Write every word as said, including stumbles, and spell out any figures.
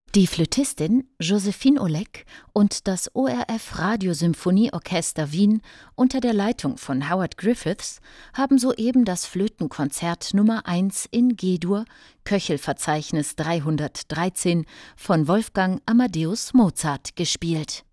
Die Flötistin Josephine Olek und das O R F Radiosymphonieorchester Wien unter der Leitung von Howard Griffiths haben soeben das Flötenkonzert Nummer eins in G-Dur, Köchelverzeichnis dreihundertdreizehn, von Wolfgang Amadeus Mozart gespielt.